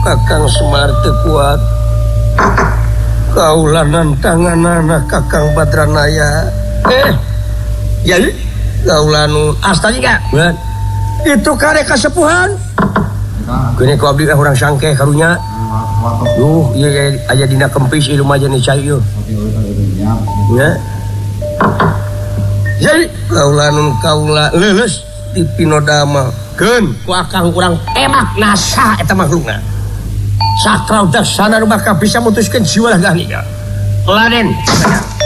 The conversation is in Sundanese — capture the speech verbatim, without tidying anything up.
Kakang Semar teu kuat. Kaulah nantanganana Kakang Badranaya. Eh, ya kaulah nu astanya enggak? Itu kare kasepuhan. Kene ku abdi urang sangke karunya. Duh, ieu aya dina kempis ieu mah nih cai ieu. Ya. Jadi kaulah nun kaulah leuleus di Pinodama. Keun ku akang urang emak nasa eta makhlukna. Sakral daksana nu bakal bisa mutuskeun jiwa gani. Laden.